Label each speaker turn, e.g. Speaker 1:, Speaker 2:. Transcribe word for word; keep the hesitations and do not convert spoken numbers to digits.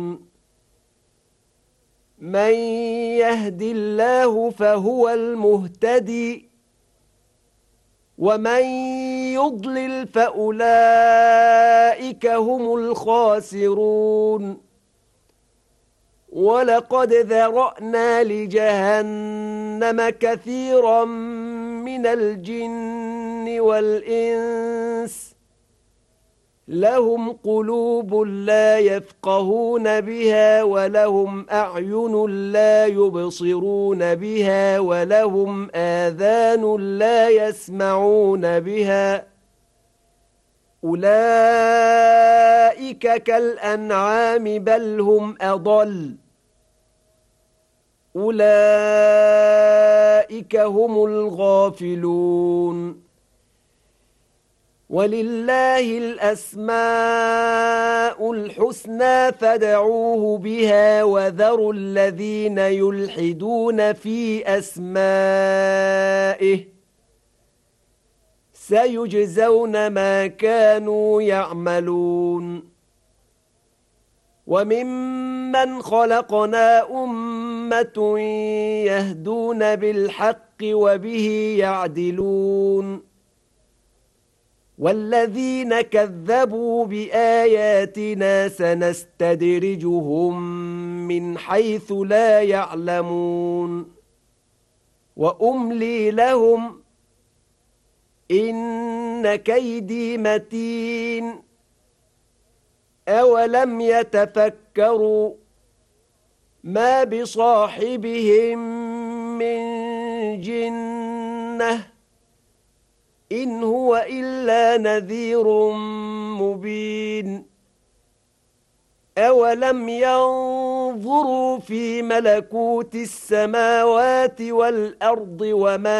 Speaker 1: من يهد الله فهو المهتدي ومن يضلل فأولئك هم الخاسرون ولقد ذرأنا لجهنم كثيرا من الجن والإنس لهم قلوب لا يفقهون بها ولهم أعين لا يبصرون بها ولهم آذان لا يسمعون بها أولئك كالأنعام بل هم أضل أولئك هم الغافلون ولله الأسماء الحسنى فادعوه بها وذروا الذين يلحدون في أسمائه سيجزون ما كانوا يعملون وممن خلقنا أمة يهدون بالحق وبه يعدلون والذين كذبوا بآياتنا سنستدرجهم من حيث لا يعلمون وأملي لهم إن كيدي متين أولم يتفكروا ما بصاحبهم من جنة إن هو إلا نذير مبين أولم ينظروا في ملكوت السماوات والأرض وما